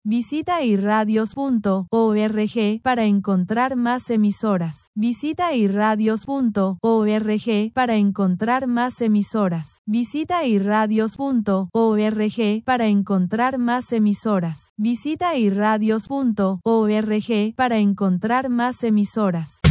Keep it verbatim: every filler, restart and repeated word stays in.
Visita irradios punto org para encontrar más emisoras. Visita irradios punto org para encontrar más emisoras. Visita irradios punto org para encontrar más emisoras. Visita irradios punto org para encontrar más emisoras.